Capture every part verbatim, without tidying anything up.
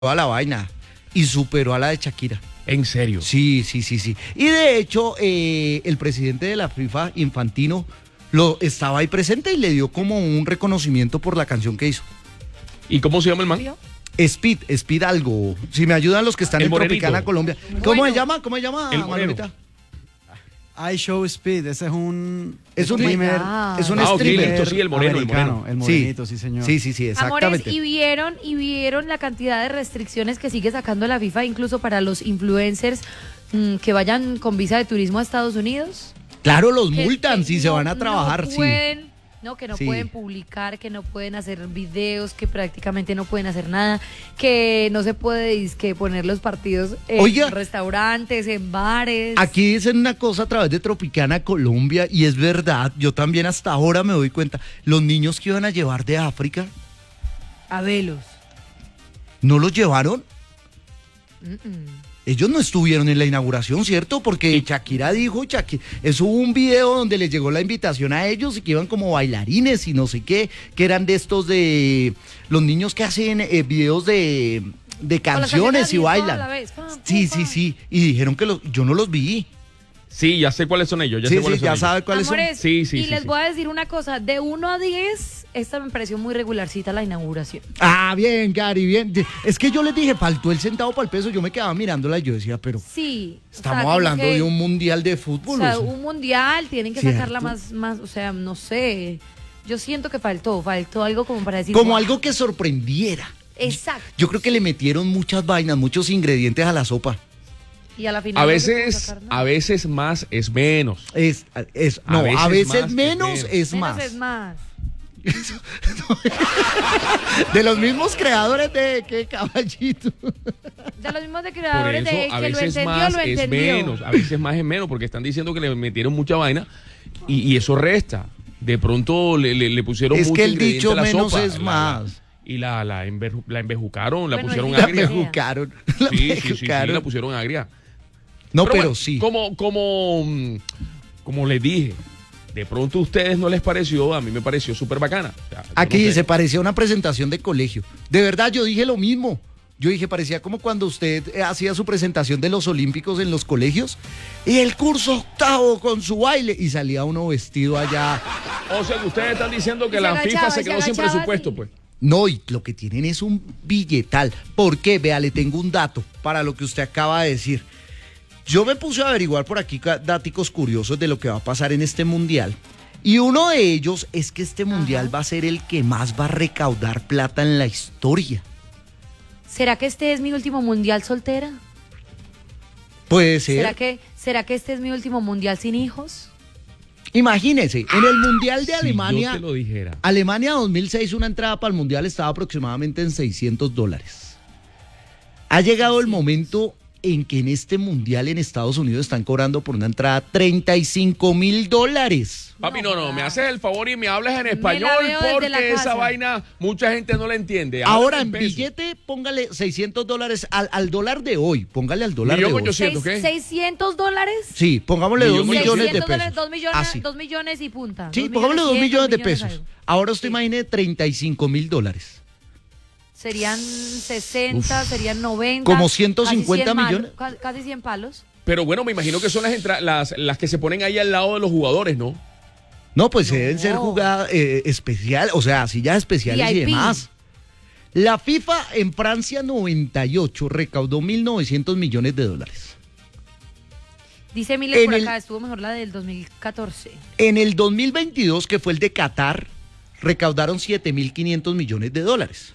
a la vaina y superó a la de Shakira. ¿En serio? Sí, sí, sí, sí. Y de hecho, eh, el presidente de la FIFA, Infantino, lo estaba ahí presente y le dio como un reconocimiento por la canción que hizo. ¿Y cómo se llama el man? Speed, Speed algo. Si me ayudan los que están El en morenito. Tropicana, Colombia. ¿Cómo Bueno. se llama? ¿Cómo se llama, El moreno. Manolita? I Show Speed, ese es un Es un streamer. Es un Ah, ok, streamer. listo, sí, el moreno, el americano, moreno. el morenito, sí, señor. Sí, sí, sí, Amores, exactamente. y vieron, y vieron la cantidad de restricciones que sigue sacando la FIFA, incluso para los influencers mmm, que vayan con visa de turismo a Estados Unidos. Claro, los Que- multan que si se no- van a trabajar, no sí. pueden, No, que no Sí. pueden publicar, que no pueden hacer videos, que prácticamente no pueden hacer nada, que no se puede dizque, poner los partidos en Oiga. restaurantes, en bares. Aquí dicen una cosa a través de Tropicana Colombia y es verdad, yo también hasta ahora me doy cuenta, los niños que iban a llevar de África, A velos. ¿no los llevaron? Mm-mm. Ellos no estuvieron en la inauguración, ¿cierto? Porque Shakira dijo, Shakira, eso hubo un video donde les llegó la invitación a ellos y que iban como bailarines y no sé qué, que eran de estos de los niños que hacen eh, videos de, de Con las canciones y todas a bailan. la vez. Pam, pum, Sí, pam. sí, sí. Y dijeron que los, yo no los vi. Sí, ya sé cuáles son ellos. Ya sí, sé sí, cuáles son ya ellos. sabe cuáles Amores, son. Sí, sí, y sí, les sí. voy a decir una cosa, de uno a diez, esta me pareció muy regularcita la inauguración. son. Ah, bien, Gary, bien. Es que yo les dije, faltó el centavo para el peso. Yo me quedaba mirándola y yo decía, pero Sí. o sea, estamos como hablando que- de un mundial de O fútbol. sea, o sea. un mundial, tienen que ¿Cierto? sacarla más, más, o sea, no sé. Yo siento que faltó, faltó algo como para decir. Como "Wow". algo que sorprendiera. Exacto. Yo creo que le metieron muchas vainas, muchos ingredientes a la sopa. Y a la final. A no se pudo veces, sacar nada. a veces más es menos. Es, es, A no, veces a veces más es menos menos. es Menos más. es más. De los mismos creadores de qué caballito. De los mismos de Por creadores eso, de a que lo veces entendió, más lo es entendió. menos. A veces más es menos, porque están diciendo que le metieron mucha vaina y, y eso resta. De pronto le, le, le pusieron Es mucho que el ingrediente dicho a la menos sopa, es la- la- más. y la, la, embeju- la embejucaron, la Bueno, pusieron y- La agria. bejucaron. La Sí, sí, sí, sí, bejucaron. la pusieron agria. No, pero, bueno, sí. Como, como, mm, como les dije, de pronto a ustedes no les pareció, a mí me pareció súper bacana. O sea, yo Aquí no sé. dice, parecía una presentación de colegio. De verdad, yo dije lo mismo. Yo dije, parecía como cuando usted eh, hacía su presentación de los olímpicos en los colegios y el curso octavo con su baile y salía uno vestido allá. O sea, que ustedes están diciendo que Y se la agachaba, FIFA se se quedó sin agachaba presupuesto, así. pues. No, y lo que tienen es un billetal. ¿Por qué? Vea, le tengo un dato para lo que usted acaba de decir. Yo me puse a averiguar por aquí ca- daticos curiosos de lo que va a pasar en este mundial. Y uno de ellos es que este mundial Ajá. va a ser el que más va a recaudar plata en la historia. ¿Será que este es mi último mundial soltera? Puede ser. ¿Será que, ¿Será que este es mi último mundial sin hijos? Imagínese, en el mundial de Si Alemania, yo te lo dijera. Alemania dos mil seis, una entrada para el mundial estaba aproximadamente en seiscientos dólares. Ha llegado el momento en que en este mundial en Estados Unidos están cobrando por una entrada treinta y cinco mil dólares. Papi, No, no, no, me jodas. haces el favor y me hablas en Me la español veo desde la porque esa casa. vaina mucha gente no la entiende. Háblame Ahora en pesos. billete, póngale seiscientos dólares al, al dólar de hoy. Póngale al dólar Millón de hoy. ochocientos. ¿Siento Seis- qué? ¿seiscientos dólares? Sí, pongámosle dos Millón millones de seiscientos dólares, pesos. dos millones, Así. dos millones y punta. Sí, Dos pongámosle dos cien, millones de millones pesos. algo. Ahora usted Sí. imagine treinta y cinco mil dólares. Serían sesenta, serían noventa. Como ciento casi cincuenta cien mal- millones. ca- Casi cien palos. Pero bueno, me imagino que son las, entra- las, las que se ponen ahí al lado de los jugadores, ¿no? No, pues No. deben ser jugadas eh, especial, o sea, sillas especiales y V I P. demás. La FIFA en Francia noventa y ocho recaudó mil novecientos millones de dólares. Dice Miles En por el- acá, estuvo mejor la del dos mil catorce. En el dos mil veintidós, que fue el de Qatar, recaudaron siete mil quinientos millones de dólares.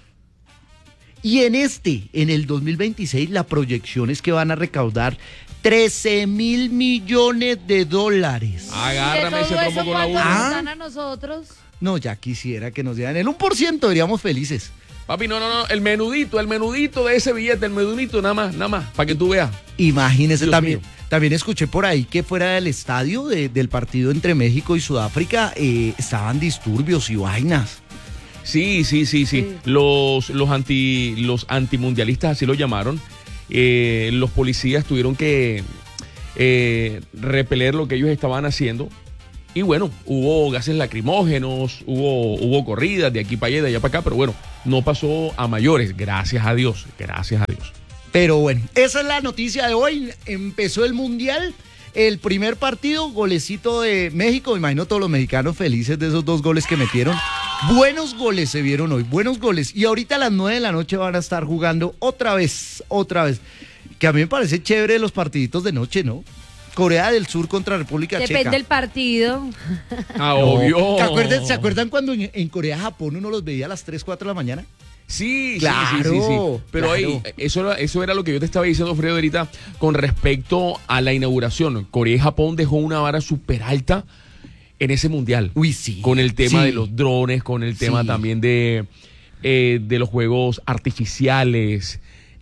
Y en este, en el dos mil veintiséis, la proyección es que van a recaudar trece mil millones de dólares. Agárrame ¿Y de ese todo trompo eso con la cuánto uña. nos Ah. dan a nosotros? No, ya quisiera que nos dieran el uno por ciento, seríamos felices. Papi, no, no, no, el menudito, el menudito de ese billete, el menudito, nada más, nada más, para que tú veas. Imagínese, Dios también, mío. también escuché por ahí que fuera del estadio de- del partido entre México y Sudáfrica eh, estaban disturbios y vainas. Sí, sí, sí, sí. Sí. Los, los, anti, los antimundialistas así lo llamaron. Eh, los policías tuvieron que eh, repeler lo que ellos estaban haciendo. Y bueno, hubo gases lacrimógenos, hubo, hubo corridas de aquí para allá y de allá para acá, pero bueno, no pasó a mayores, gracias a Dios, gracias a Dios. Pero bueno, esa es la noticia de hoy. Empezó el Mundial, el primer partido, golecito de México. Me imagino todos los mexicanos felices de esos dos goles que metieron. Buenos goles se vieron hoy, buenos goles. Y ahorita a las nueve de la noche van a estar jugando otra vez, otra vez. Que a mí me parece chévere los partiditos de noche, ¿no? Corea del Sur contra República Checa. Depende del partido. Ah, obvio. ¿Se acuerdan, ¿Se acuerdan cuando en, en Corea-Japón uno los veía a las tres, cuatro de la mañana? Sí, Claro, sí, sí, sí, sí. Pero claro. ahí, eso, era- eso era lo que yo te estaba diciendo, Fredo, ahorita, con respecto a la inauguración. Corea y Japón dejó una vara súper alta en ese mundial. Uy, sí. Con el tema Sí. de los drones, con el tema Sí. también de, eh, de los juegos artificiales,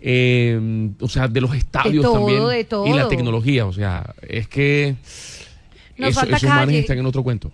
eh, o sea, de los estadios todo, también. de todo. Y la tecnología, o sea, es que Nos eso- falta esos manes calle. están en otro cuento.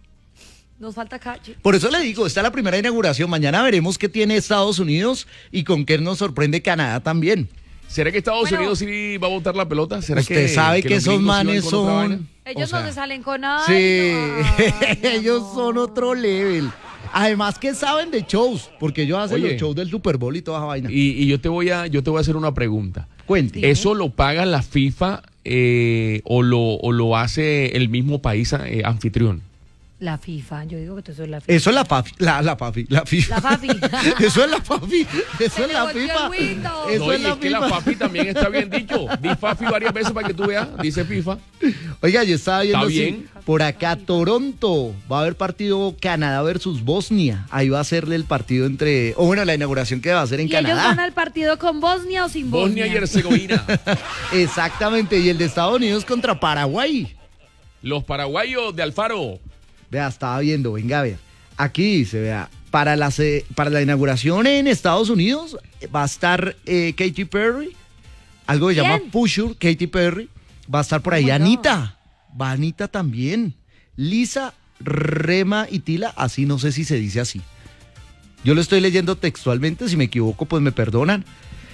Nos falta calle. Por eso le digo, está la primera inauguración. Mañana veremos qué tiene Estados Unidos y con qué nos sorprende Canadá también. ¿Será que Estados Bueno. Unidos sí va a botar la pelota? ¿Será Usted que, sabe que, los esos gringos iban manes con otra vaina? son... Ellos o sea, no se salen con nada. Sí, Ay, mi ellos amor. son otro level. Además que saben de shows, porque ellos hacen Oye. los shows del Super Bowl y toda esa vaina. Y, y yo te voy a, yo te voy a hacer una pregunta. Cuente. Dime. ¿Eso lo paga la FIFA eh, o, lo, o lo hace el mismo país eh, anfitrión? La FIFA, yo digo que tú sos la FIFA. Eso es la PAFI, la, la PAFI, la FIFA. La FAFI. Eso es la PAFI, eso Se es le la volteó FIFA. el Windows. Eso No, es y la es que la FIFA. FAFI también está bien dicho. Di FAFI varias veces para que tú veas. Dice FIFA. Oiga, yo estaba viendo Está así, bien. por acá Toronto, va a haber partido Canadá versus Bosnia. Ahí va a serle el partido entre, o bueno, la inauguración que va a hacer en ¿Y ellos Canadá. van al partido con Bosnia o sin Bosnia? Bosnia y Herzegovina. Exactamente, y el de Estados Unidos contra Paraguay. Los paraguayos de Alfaro. Vea, estaba viendo, venga a ver. Aquí dice, vea, para la, ce- para la inauguración en Estados Unidos eh, va a estar eh, Katy Perry, algo que se llama ¿Quién? Pusher, Katy Perry. Va a estar por ahí Oh my God. Anita, va Anita también. Lisa, Rema y Tila, así no sé si se dice así. Yo lo estoy leyendo textualmente, si me equivoco pues me perdonan.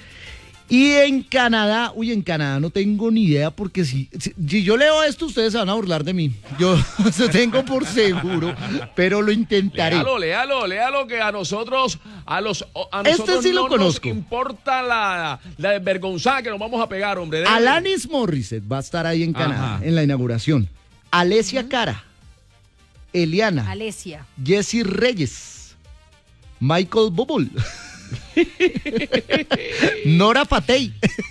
Y en Canadá, uy, en Canadá no tengo ni idea porque si, si, si yo leo esto ustedes se van a burlar de mí. Yo lo tengo por seguro, pero lo intentaré. Léalo, léalo, léalo que a nosotros, a los a Este nosotros sí lo no conozco. nos importa la, la desvergonzada que nos vamos a pegar, hombre. Dele. Alanis Morissette va a estar ahí en Canadá, Ajá. en la inauguración. Alessia Cara, Eliana, Alesia. Jesse Reyes, Michael Bublé, Nora Patey,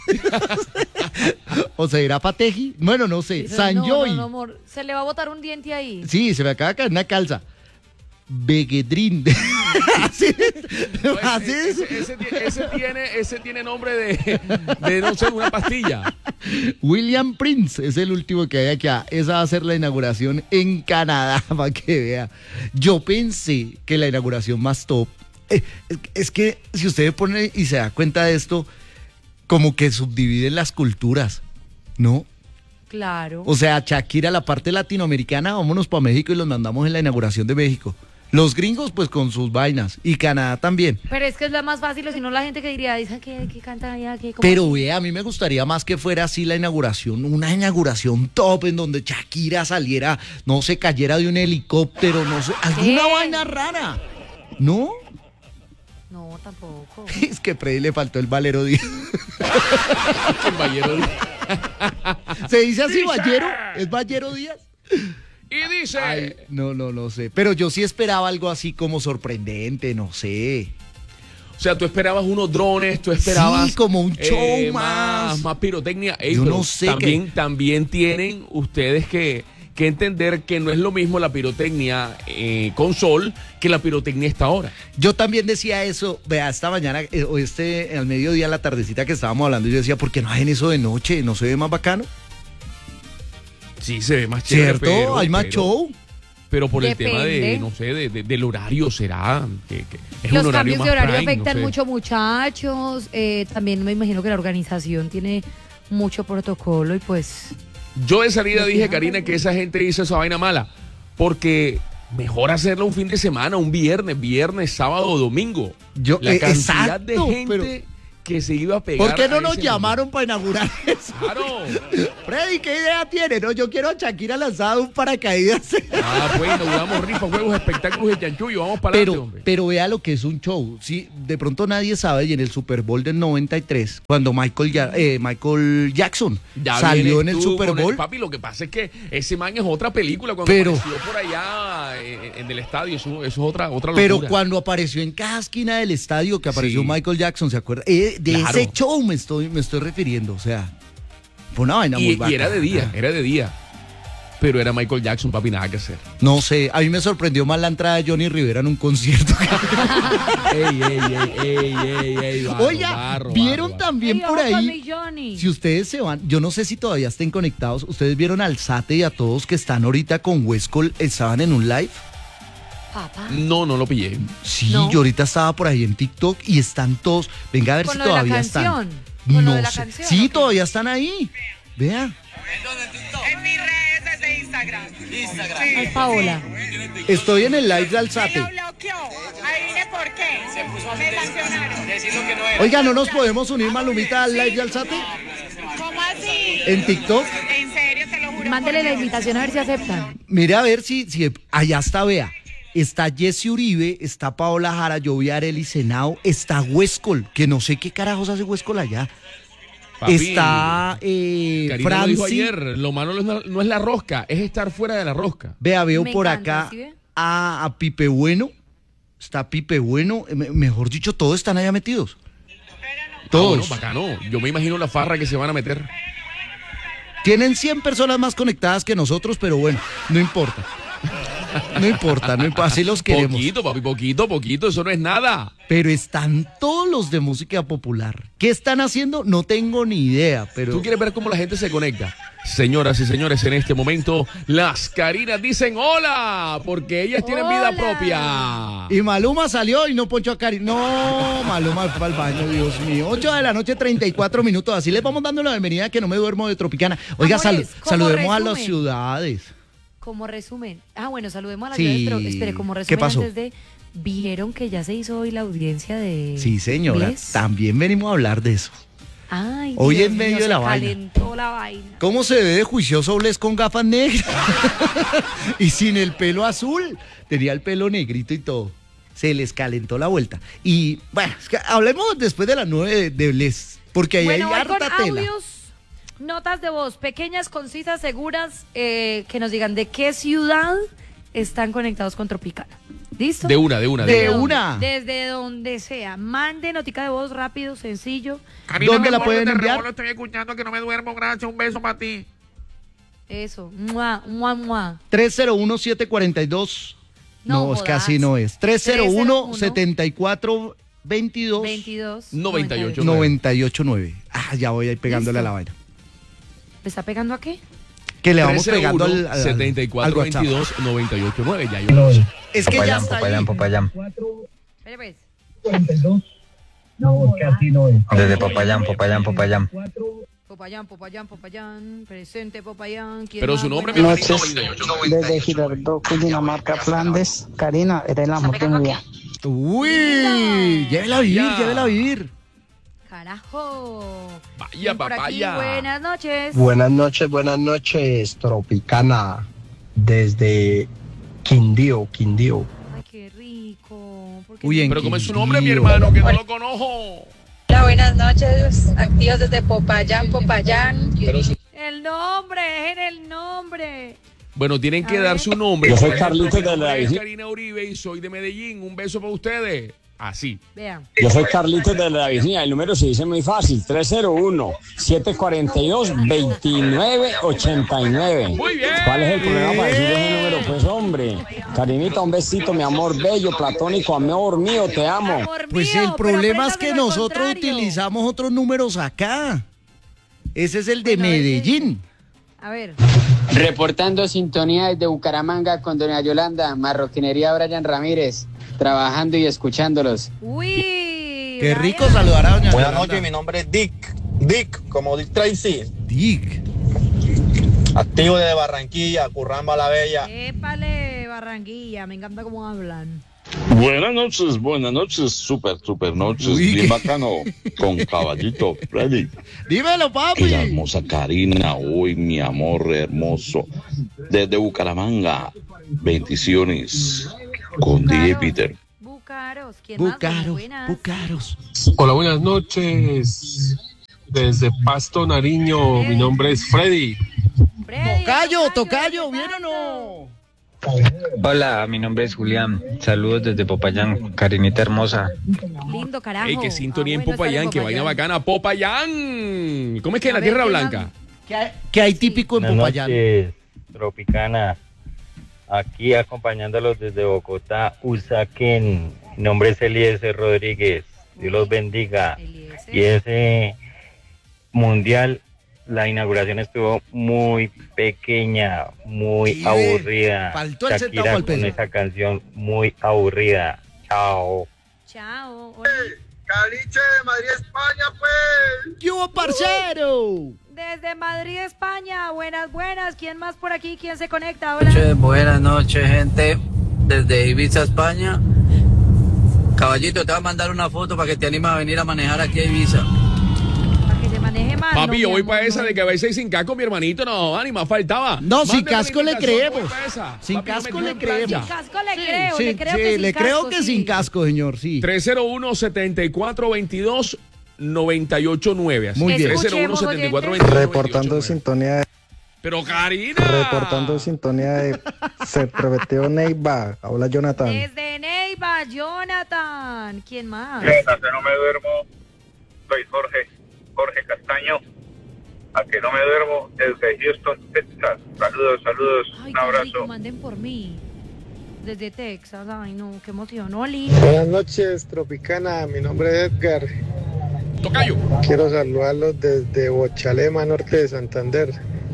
o se dirá Pateji, bueno, no sé, No, Sanjoy, no, no, amor. Se le va a botar un diente ahí. sí, se me acaba de caer una calza, Begedrin, así, No, ese, así es. ese- ese ti- ese tiene, ese tiene nombre de, de, no sé, una pastilla. William Prince es el último que hay acá. Esa va a ser la inauguración en Canadá, para que vea. Yo pensé que la inauguración más top. eh, es, es que si usted pone y se da cuenta de esto, como que subdividen las culturas, ¿no? Claro. O sea, Shakira, la parte latinoamericana, vámonos para México y los mandamos en la inauguración de México. Los gringos, pues con sus vainas. Y Canadá también. Pero es que es la más fácil, o si no la gente que diría, dice que, que canta allá, que como- Pero vea, a mí me gustaría más que fuera así la inauguración, una inauguración top en donde Shakira saliera, no se cayera de un helicóptero, no sé, alguna ¿Qué? vaina rara. ¿No? No, tampoco. Es que Freddy le faltó el Valero Díaz. El Ballero. ¿Se dice así, Ballero? ¿Es Ballero Díaz? Y dice, Ay, no, no, no sé. Pero yo sí esperaba algo así como sorprendente, no sé. o sea, tú esperabas unos drones, tú esperabas... Sí, como un show eh, más. más. Más pirotecnia. Ey, Yo pero no sé también, qué- también tienen ustedes que, que entender que no es lo mismo la pirotecnia eh, con sol que la pirotecnia a esta hora. Yo también decía eso, vea, esta mañana, eh, o este, al mediodía, la tardecita que estábamos hablando, yo decía, ¿por qué no hacen eso de noche? ¿No se ve más bacano? Sí, se ve más chévere. ¿Cierto? pero- Hay más pero- show. Pero por el tema de, Depende. no sé, de, de- del horario será. Que, que es Los un horario cambios más de horario prime, no afectan sé. mucho muchachos. eh, también me imagino que la organización tiene mucho protocolo y pues... Yo de salida Lo dije, fijan Karina, también. que esa gente hizo esa vaina mala. Porque mejor hacerlo un fin de semana, un viernes, viernes, sábado o domingo. Yo- La eh, cantidad exacto, de gente pero- que se iba a pegar. ¿Por qué no a nos ese llamaron para inaugurar eso? Claro. Freddy, ¿qué idea tiene? No, yo quiero a Shakira lanzada de un paracaídas. Ah, pues inauguramos rifas, juegos, espectáculos de chanchullo. Vamos para adelante, Pero, hombre. pero vea lo que es un show. Sí, de pronto nadie sabe, y en el Super Bowl del noventa y tres, cuando Michael, Ja- eh, Michael Jackson Ya salió en vienes el tú Super con el- Bowl. papi, lo que pasa es que ese man es otra película. Cuando Pero- apareció por allá eh, en el estadio, eso, eso es otra, otra locura. Pero cuando apareció en cada esquina del estadio, que apareció Sí. Michael Jackson, ¿se acuerda? Eh, de Claro. ese show me estoy, me estoy refiriendo, o sea, fue una vaina muy y, y era de día, era de día. Pero era Michael Jackson, papi, nada que hacer. No sé, a mí me sorprendió más la entrada de Johnny Rivera en un concierto. ey, ey, ey, ey, ey, ey, barro, Oiga, barro, vieron barro, barro. también Ey, por ojo con ahí, mi Johnny. si ustedes se van, yo no sé si todavía estén conectados, ustedes vieron al Sate y a todos que están ahorita con Huescol, estaban en un live. Papá. No, no lo pillé. Sí, No. yo ahorita estaba por ahí en TikTok y están todos. Venga a ver Con si lo de la todavía canción. están. Con lo no de la sé. canción, Sí, ¿o qué? todavía están ahí. Vea. En mis redes de Instagram. Instagram. Ay, Paola. Estoy en el live de Me Alzate. lo bloqueó. Adivine por qué. Me sancionaron. Oiga, ¿no nos podemos unir, Malumita, al live de Alzate? ¿Cómo así? En TikTok. En serio, te lo juro. Mándele por la Dios. invitación a ver si acepta. Mire a ver si, si allá está, vea. Está Jesse Uribe, está Paola Jara, yo vi a Arely Senao, está Huescol, que no sé qué carajos hace Huescol allá. Papi, está eh, Karina lo dijo Franci. ayer, lo malo no es, la, no es la rosca, es estar fuera de la rosca. Vea, veo Me por encanta, acá ¿sí ve? a, a Pipe Bueno. Está Pipe Bueno. eh, me- mejor dicho, todos están allá metidos. Ah, Todos. bueno, bacano. Yo me imagino la farra que se van a meter. Tienen cien personas más conectadas que nosotros, pero bueno, no importa. No importa, no importa. Así los queremos. Poquito, papi, poquito, poquito, eso no es nada. Pero están todos los de música popular. ¿Qué están haciendo? No tengo ni idea, pero... ¿Tú quieres ver cómo la gente se conecta? Señoras y señores, en este momento las Karinas dicen hola, porque ellas tienen vida Hola. propia. Y Maluma salió y no ponchó a Cari. No, Maluma fue al baño, Dios mío. ocho de la noche, treinta y cuatro minutos. Así les vamos dando la bienvenida, que no me duermo de Tropicana. Oiga, sal- Amores, como saludemos a las resumen. ciudades. Como resumen. Ah, bueno, saludemos a las Sí. ciudades, pero espere, como ¿Qué resumen pasó? antes de... ¿Vieron que ya se hizo hoy la audiencia de... Sí, señora. Bless? También venimos a hablar de eso. Ay, Hoy Dios en medio mío, de la se vaina. calentó la vaina. ¿Cómo se ve de juicioso Bless con gafas negras? Y sin el pelo azul. Tenía el pelo negrito y todo. Se les calentó la vuelta. Y bueno, es que hablemos después de las nueve de, de Bless. Porque ahí Bueno, hay voy con harta tela. audios, notas de voz, pequeñas, concisas, seguras, eh, que nos digan de qué ciudad están conectados con Tropicana. ¿Listo? De una, de una, De de Desde una. donde- una. Desde donde sea. Mande notica de voz rápido, sencillo. ¿Dónde la pueden enviar? Lo estoy escuchando, que no me duermo. Gracias, un beso para ti. Eso. Mua, mua, mua. tres cero uno, siete cuatro dos. No, No es que jodas. así no es. tres cero uno, tres cero uno, siete cuatro dos veintidós. noventa y ocho. noventa y ocho nueve. Ah, ya voy ahí pegándole Listo. a la vaina. ¿Le está pegando a qué? Que le vamos pegando al, al, al setenta y cuatro WhatsApp. veintidós noventa y ocho nueve. Ya yo lo sé. Es que ya está ahí. Popayán. Espere, pues. Desde Popayán, Popayán, Popayán. Popayán, Popayán, Popayán. Presente, Popayán. ¿Quién Pero más? su nombre Bueno, me Noches, desde Girardot, Cundinamarca, Flandes. Karina, eres el amor de mi vida. Uy, llévela a vivir, Ya. llévela a vivir. Carajo. Vaya, Por aquí, papaya. buenas noches. Buenas noches, buenas noches, Tropicana, desde Quindío, Quindío. Ay, qué rico. ¿Por qué Uy, no? en Pero como es su nombre, mi Quindío. hermano, que no lo conozco. Hola, buenas noches, activos desde Popayán, Popayán. El nombre, es en el nombre. Bueno, tienen que A dar ver. su nombre. Yo soy Por ejemplo, Carlitos mi de la nombre es Virgen. Karina Uribe y soy de Medellín. Un beso para ustedes. Así. Vean. Yo soy Carlitos de la Virginia, el número se dice muy fácil, tres cero uno, siete cuatro dos, dos nueve ocho nueve. Muy bien. ¿Cuál es el problema para decir ese número? Pues hombre, Karinita, un besito, mi amor bello, platónico, amor mío, te amo. Amor Pues mío, el pero problema es apréndaselo que al nosotros contrario. utilizamos otros números acá. Ese es el de Bueno, ese- Medellín. A ver. Reportando sintonía desde Bucaramanga con doña Yolanda, marroquinería Brian Ramírez, trabajando y escuchándolos. Uy. Qué Brian. rico saludar a doña Buenas Yolanda. noches, mi nombre es Dick. Dick, como Dick Tracy. Dick. Activo desde Barranquilla, Curramba la Bella. Épale, Barranquilla. Me encanta cómo hablan. Buenas noches, buenas noches, super, super noches, Uy, bien ¿qué? bacano, con caballito Freddy. Dímelo, papi. Y la hermosa Karina, uy, mi amor hermoso, desde Bucaramanga, bendiciones, con D J Peter. Bucaros, ¿quién más? Bucaros, Buenas. Bucaros. Hola, buenas noches. Desde Pasto, Nariño, mi nombre es Freddy. Freddy, Tocayo, tocayo, ¿bien o no? Hola, mi nombre es Julián. Saludos desde Popayán, Karinita hermosa. Lindo carajo. Ey, qué sintonía Ah, en bueno, Popayán, estar qué en vaina Popayán. bacana. Popayán. ¿Cómo es que A en la ver, Tierra ¿qué Blanca? más? ¿Qué hay, qué hay típico en Buenas Popayán? noches, Tropicana. Aquí acompañándolos desde Bogotá, Usaquén. Mi nombre es Eliezer Rodríguez. Dios los bendiga. Y ese mundial, la inauguración estuvo muy pequeña, muy Sí, aburrida. faltó el centavo Shakira al con peso. esa canción muy aburrida. Chao. Chao. Hola. Caliche de Madrid, España, pues. ¿Qué hubo, parcero? Desde Madrid, España. Buenas, buenas. ¿Quién más por aquí? ¿Quién se conecta? Hola. Noche, buenas noches, gente. Desde Ibiza, España. Caballito, te voy a mandar una foto para que te animes a venir a manejar aquí a Ibiza. Para que se maneje más. Papi, no, yo mi voy amor, para esa no. de que vais a ir sin casco, mi hermanito. No, ánima, faltaba. No, sin Mándame la casco le invitación, creemos. voy para esa. Sin Papi, no me casco tire le en plancha. creemos. Sin casco le creo, Sí, le creo sí, que sin le creo casco, que sí. sin casco, señor, sí. tres cero uno, siete cuatro dos dos, nueve ocho nueve. Así. Muy bien. tres cero uno, Escuchemos, siete cuatro dos dos, nueve ocho nueve. Reportando sintonía de, Pero Karina. reportando sintonía de Se prometió Neiva. Habla Jonathan. Desde Neiva, Jonathan. ¿Quién más? A que no me duermo, soy Jorge, Jorge Castaño. A que no me duermo desde Houston, Texas. Saludos, saludos, Ay, un qué abrazo. rico, manden por mí. Desde Texas. Ay, no, qué emoción. Oli. Buenas noches, Tropicana. Mi nombre es Edgar. Tocayo. Quiero saludarlos desde Bochalema, norte de Santander.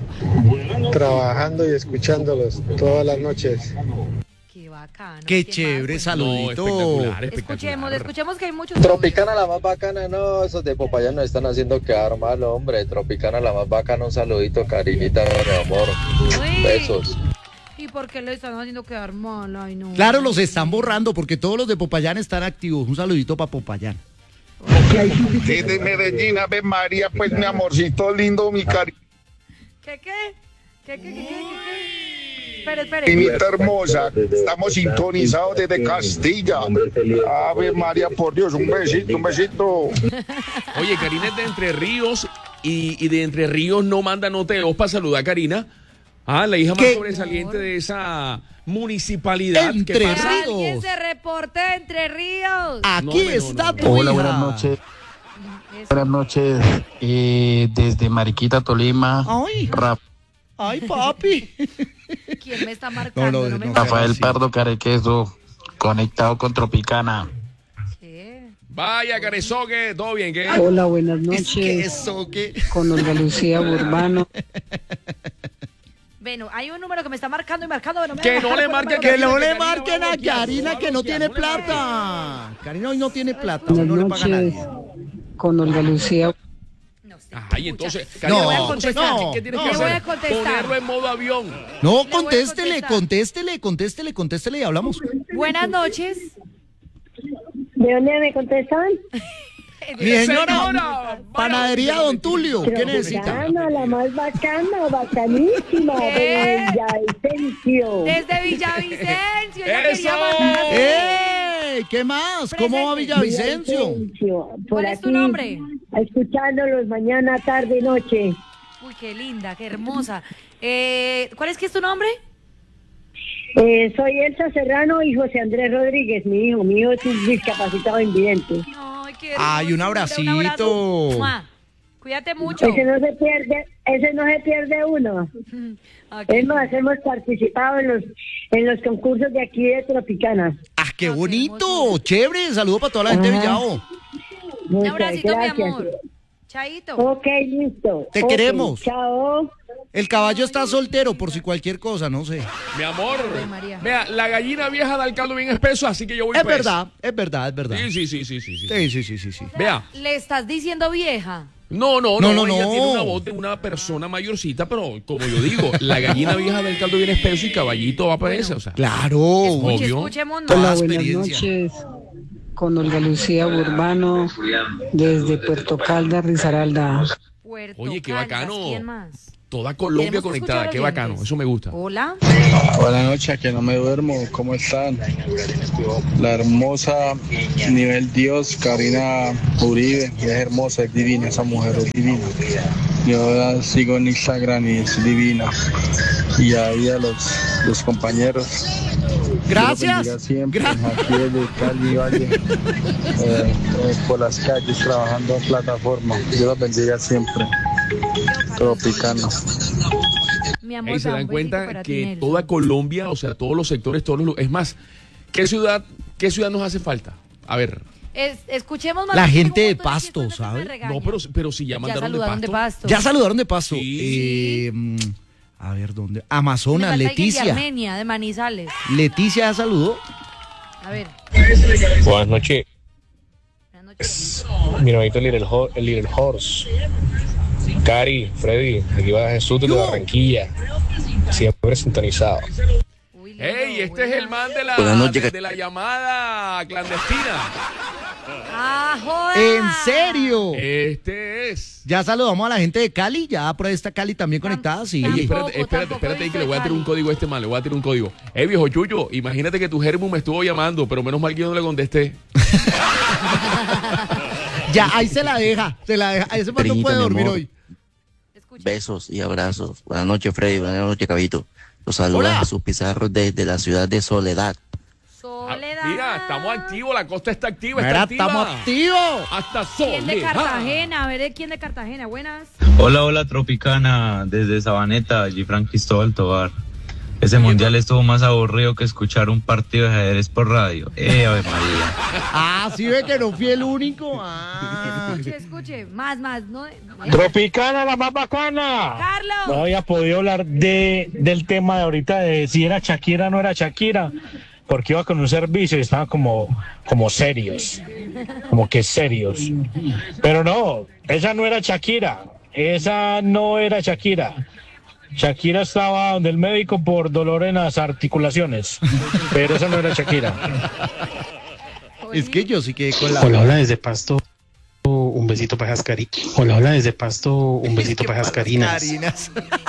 Trabajando y escuchándolos todas las noches. Qué bacano. Qué ¿Quién chévere, más? saludito. espectacular, Escuchemos, escuchemos que hay muchos. Tropicana la más bacana, no, esos de Popayán nos están haciendo quedar mal, hombre. Tropicana la más bacana, un saludito, Karinita, mi amor. Uy. Besos. ¿Y por qué le están haciendo quedar mal? Ay, no. Claro, los están borrando porque todos los de Popayán están activos. Un saludito para Popayán. Desde Medellín, Ave María, pues mi amorcito lindo, mi cari. ¿Qué, qué? ¿Qué, qué, qué, qué, qué? Espere, espere. Carinita hermosa, estamos sintonizados desde Castilla. Ave María, por Dios, un besito, un besito. Oye, Karina es de Entre Ríos y, y de Entre Ríos no manda nota de voz para saludar a Karina. Ah, la hija más ¿Qué? sobresaliente de esa municipalidad. Entre ¿Qué pasa? Ríos. Alguien se reporte de Entre Ríos. Aquí No, no, no, está no. tu Hola, hija. buenas noches. Eso. Buenas noches. Eh, desde Mariquita, Tolima. Ay, Ra- ay, papi. ¿Quién me está marcando? No, no, me no, marques. Rafael sí. Pardo Carequeso. Conectado con Tropicana. ¿Qué? Vaya, Carezogue, todo bien, ¿qué? Hola, buenas Es noches. que eso, que... Con Olga Lucía Burbano. Bueno, hay un número que me está marcando y marcando. pero me Que deja no le marcar, marque pero Que me no deja le Karina marquen va a a bloquear, Karina va a que no bloquear, tiene no le marque. plata. Karina hoy no tiene plata. Hoy Buenas no le paga a noches. nadie. Con Olga Lucía. No sé. Ay, entonces, Le Karina, voy a No, contestar. no, ¿qué tienes no. que Le voy hacer? a contestar. Ponerlo en modo avión. No, voy a contéstele, contestar. contéstele, contéstele, contéstele y hablamos. Buenas noches. ¿De dónde me contestan? Mi señora, Señora, panadería Don Tulio, ¿qué Tropicana, necesita? la más bacana, bacanísima, ¿Qué? de Villavicencio. Desde Villavicencio. Ella ¡Eso! quería mandar. ¡Ey! ¿Qué más? ¿Cómo va Villavicencio? Villavicencio, por ¿Cuál es tu aquí, nombre? Escuchándolos mañana, tarde y noche. Uy, qué linda, qué hermosa. Eh, ¿Cuál es que es tu nombre? Eh, soy Elsa Serrano y José Andrés Rodríguez, mi hijo. Mi hijo es un discapacitado invidente. Ay, qué Ay, un hermosura, abracito. abrazo. ¡Mua! Cuídate mucho. Ese no se pierde, ese no se pierde uno. Ok. Es más, hemos participado en los en los concursos de aquí de Tropicana. ¡Ah, qué bonito! ¡Chévere! Saludo para toda la gente de Ajá. Villavo. Un Muchas abracito, gracias. mi amor. Chaito. Ok, listo. Te Ok, queremos. Chao. El caballo está soltero por si cualquier cosa, no sé. Mi amor, Ay, María. vea, la gallina vieja da el caldo bien espeso, así que yo voy Es pues. verdad, es verdad, es verdad. Sí, sí, sí, sí, sí. sí. Sí, sí, sí, sí, sí. Vea, ¿Le estás diciendo vieja? No, no, no, No, no, ella no. tiene una voz de una persona mayorcita, pero como yo digo, la gallina vieja del caldo viene espeso y Caballito va para esa, o sea. Claro. Escuche, obvio. escuchemos Toda más. la Hola, buenas experiencia. noches. Con Olga Lucía Urbano desde Puerto Caldas, Risaralda. Puerto Oye, qué Caldas, bacano. ¿quién más? Toda Colombia Queremos conectada, escuchar qué oyentes. bacano, eso me gusta. Hola. Buenas noches, que no me duermo. ¿Cómo están? La hermosa nivel Dios, Karina Uribe. Es hermosa, es divina, esa mujer es divina. Yo la sigo en Instagram y es divina. Y ahí a los, los compañeros. Gracias. Dios los bendiga siempre. Gracias. Aquí desde Cali, Valle, eh, eh, por las calles, trabajando en plataforma. Dios los bendiga siempre. Tropicana. Mi amor, Ahí se da dan un besito cuenta para ti, que Nelson. toda Colombia, o sea, todos los sectores, todos los lu- es más, ¿qué ciudad, qué ciudad nos hace falta? A ver, Es- escuchemos más. La bien gente de cómo fue, Pasto, que después no me ¿sabe? regaña. no, pero, pero si ya Ya mandaron de saludaron de pasto. Pasto. Ya saludaron de paso. Sí. Eh, mm, a ver, ¿dónde? Me Amazonas, falta alguien de Leticia. Armenia, de Manizales. Leticia ya saludó. A ver. Buenas noches. Buenas noches. Mi novito el Little, Ho- el Little Horse. Cari, Freddy, aquí va Jesús desde Yo. Barranquilla. Siempre sintonizado. Uy, lindo, ¡Ey! Este es el man de la, Buenas noches. de, de la llamada clandestina. ¡Ah, joda! ¿En serio? Este es. Ya saludamos a la gente de Cali. Ya por ahí está Cali también conectada. Sí. Oye, Tampoco, espérate, espérate, tampoco espérate ahí dice que le voy a tirar un Cali. código a este man, le voy a tirar un código. Eh, viejo Chuyo, imagínate que tu germo me estuvo llamando, pero menos mal que yo no le contesté. Ya, ahí se la deja. Se la deja. Ese man no Perita, puede mi dormir amor. hoy. Escucha. Besos y abrazos. Buenas noches, Freddy. Buenas noches, Cabito. Los saluda Hola. Jesús Pizarro desde la ciudad de Soledad. Soledad. Ah, mira, estamos activos, la costa está activa, está Mira, activa. estamos activos. Hasta ¿Quién de Soledad. Cartagena? A ver, ¿quién de Cartagena? Buenas. Hola, hola Tropicana, desde Sabaneta, Gifran Cristóbal Tobar. Ese mundial estuvo más aburrido que escuchar un partido de ajedrez por radio. ¡Eh, Ave María! Ah, sí ve que no fui el único. Ah. Escuche, escuche. Más, más. No, Tropicana, la más bacana. Carlos. No había podido hablar de, del tema de ahorita de si era Shakira o no era Shakira, porque iba con un servicio y estaban como, como serios, como que serios. Pero no, esa no era Shakira, esa no era Shakira. Shakira estaba donde el médico por dolor en las articulaciones, pero esa no era Shakira. Es que yo sí quedé con la. Hola, hola desde Pasto. Un besito para esas carinas. Hola, hola desde Pasto. Un besito para esas carinas. Carinas.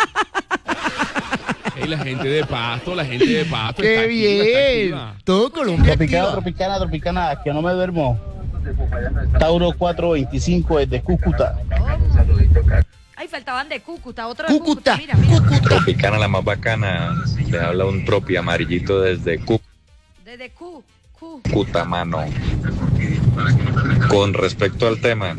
Ey, la gente de Pasto, la gente de Pasto. ¡Qué está activa, está bien! activa. Todo Colombia Tropicana, activa. tropicana, tropicana, que no me duermo. Tauro cuatro veinticinco desde Cúcuta. Ay, faltaban de Cúcuta, otro de Cúcuta. Cúcuta. Mira, mira. Tropicana, la más bacana. Le habla un tropi amarillito desde Desde Q, Q. Cúcuta, mano. Con respecto al tema,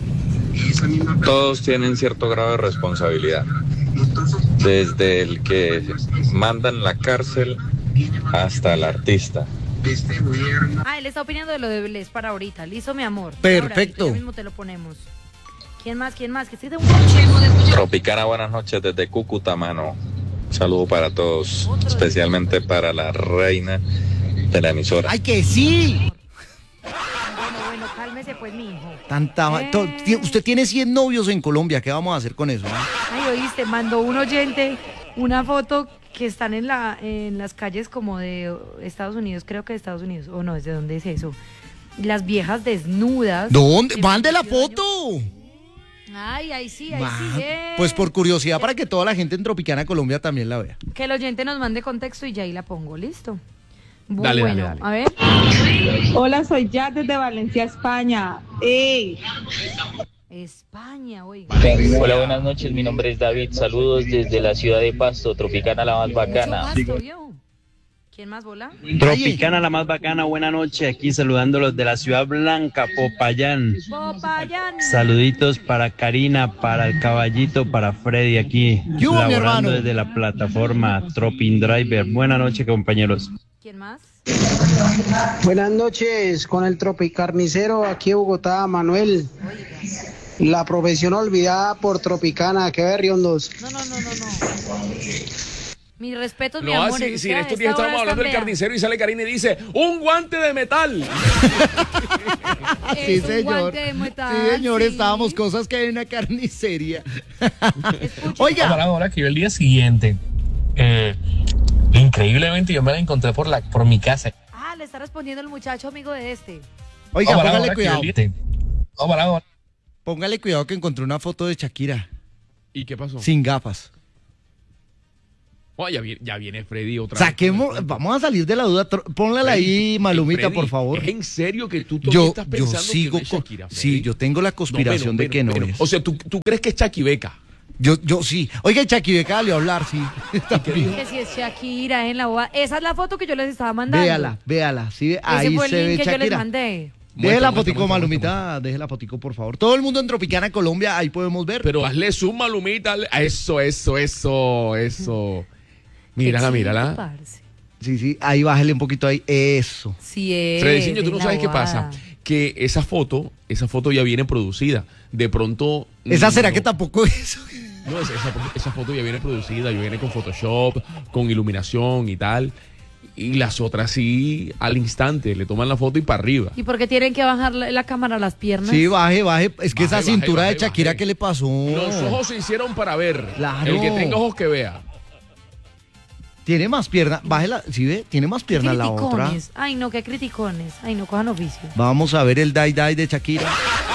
todos tienen cierto grado de responsabilidad. Desde el que manda en la cárcel hasta el artista. Ah, él está opinando de lo de Bless para ahorita. Listo, mi amor. Perfecto. Ahora, ya mismo te lo ponemos. ¿Quién más? ¿Quién más? Que estoy de un cochemo de escuchar. Tropicana, buenas noches desde Cúcuta, mano. Saludo para todos, especialmente para la reina de la emisora. ¡Ay, que sí! Bueno, bueno, cálmese pues, mi hijo. Tanta. ma- Eh. to- ti- Usted tiene cien novios en Colombia. ¿Qué vamos a hacer con eso? no? Ay, oíste, mandó un oyente una foto que están en la en las calles como de Estados Unidos, creo que de Estados Unidos, o no, ¿desde dónde es eso? Las viejas desnudas. ¿Dónde? de ¡Mande la veintidós foto! años. Ay, ahí sí, ahí Ma- sí. eh. Pues por curiosidad, para que toda la gente en Tropicana Colombia también la vea. Que el oyente nos mande contexto y ya ahí la pongo, listo. Bu- Dale, bueno, dale, dale. a ver. Hola, soy Jazz desde Valencia, España. ¡Ey! España, oiga. Hola, buenas noches, mi nombre es David, saludos desde la ciudad de Pasto, Tropicana la más bacana. Mucho pasto, yo. ¿Quién más bola? Tropicana la más bacana, buena noche, aquí saludándolos de la ciudad blanca, Popayán. Popayán. Saluditos para Karina, para el caballito, para Freddy aquí, ¿Qué hubo, mi laborando hermano? desde la plataforma Tropin Driver. Buena noche, compañeros. ¿Quién más? Buenas noches, con el Tropicarnicero aquí en Bogotá, Manuel. La profesión olvidada por Tropicana, qué berriondos. No, no, no, no, no. Mi respeto, mi No, amor. así, es sí, que en a estos esta días hora estábamos hablando del están, carnicero y sale Karina y dice, ¡un guante de metal! Sí, Es un señor. guante de metal, Sí, señor, sí. estábamos cosas que hay en una carnicería. Oiga. Ahora, ahora que yo el día siguiente, eh, increíblemente yo me la encontré por, la, por mi casa. Ah, le está respondiendo el muchacho amigo de este. Oiga, Ahora, póngale ahora que yo cuidado. el día- Ahora, ahora. Póngale cuidado que encontré una foto de Shakira ¿Y qué pasó? sin gafas. Oh, ya, viene, ya viene Freddy otra vez. Saquemos, vamos a salir de la duda. tro- Pónla ahí, Malumita, Freddy, por favor. ¿Es en serio que tú todavía Yo, estás yo pensando sigo que no es con. Shakira, Freddy? Sí, yo tengo la conspiración No, de pero, que no pero, es. O sea, ¿tú, tú crees que es Chaquibeca? Yo, yo sí. Oiga, Chaquibeca salió a hablar, sí. Que si es Shakira en la boda. Esa es la foto que yo les estaba mandando. Véala, véala. Sí, Ese ahí fue el se link ve que yo les Shakira. mandé. Deje Muestra, la muestra, fotico, muestra, Malumita, deje la fotico, por favor. Todo el mundo en Tropicana, Colombia, ahí podemos ver. Pero hazle zoom, Malumita. hazle- Eso, eso, eso, eso. Mírala, Qué mírala. chido, parce. Sí, sí, ahí bájale un poquito ahí. Eso. Sí es. Frediciño, tú no en la sabes qué boda. pasa. Que esa foto, esa foto ya viene producida. De pronto. ¿Esa será no, que tampoco eso? No, esa, esa- esa foto ya viene producida, ya viene con Photoshop, con iluminación y tal. Y las otras sí, al instante, le toman la foto y para arriba. ¿Y por qué tienen que bajar la, la cámara a las piernas? Sí, baje, baje. Es que Baje, esa baje, cintura baje, de Shakira, baje. ¿qué le pasó? Los ojos se hicieron para ver. Claro. El que tenga ojos que vea. Tiene más pierna. Bájela, ¿sí ve? Tiene más ¿Qué pierna la otra. criticones? Ay, no, qué criticones. Ay, no, cojan oficio. Vamos a ver el Die Die de Shakira.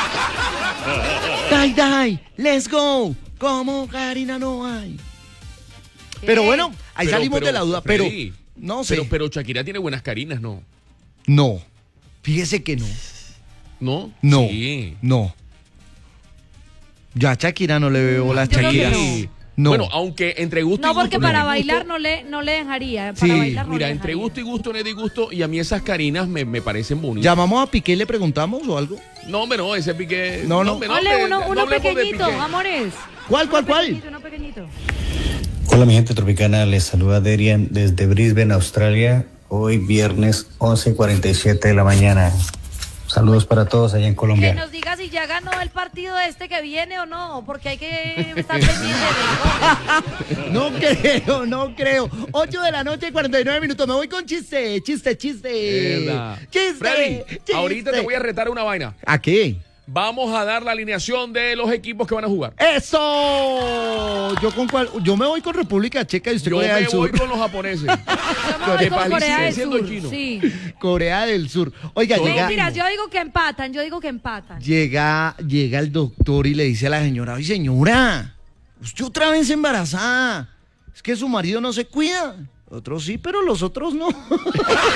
Die Die, let's go. Como Karina no hay. Pero bueno, ahí Pero- salimos pero, de la duda. Pero Freddy, no sé. Pero, pero Shakira tiene buenas carinas, ¿no? No. Fíjese que no. ¿No? No. Sí. No. Ya a Shakira no le veo las Yo creo que Shakiras. no. No. Bueno, aunque entre gusto No, y gusto. porque no para hay bailar gusto. no le, no le dejaría. Para Sí, bailar no Mira, le entre dejaría. gusto y gusto no hay disgusto. Y a mí esas carinas me, me parecen bonitas. ¿Llamamos a Piqué y le preguntamos o algo? No, hombre, no, ese Piqué. No, no. hombre, Ole, hombre, uno, no uno hablemos de pequeñito, Piqué. amores. ¿Cuál, cuál, Uno cuál? pequeñito, uno pequeñito. Hola mi gente tropicana, les saluda Derian desde Brisbane, Australia. Hoy viernes once y cuarenta y siete de la mañana. Saludos para todos allá en Que Colombia. nos diga si ya ganó el partido este que viene o no, porque hay que estar pendiente de No creo, no creo. ocho de la noche y cuarenta y nueve minutos. Me voy con chiste, chiste, chiste. Verdad. Chiste. Freddy, chiste. ahorita te voy a retar una vaina. ¿A qué? Vamos a dar la alineación de los equipos que van a jugar. ¡Eso! Yo con cuál, yo me voy con República Checa y usted Yo Corea me del voy Sur. con los japoneses. Yo me voy Que con París Corea sigue del siendo Sur. chino. Sí. Corea del Sur. Oiga, llega, Mentiras, yo digo que empatan, yo digo que empatan. llega, llega el doctor y le dice a la señora, ay señora, usted otra vez embarazada. Es que su marido no se cuida. Otros sí, pero los otros no.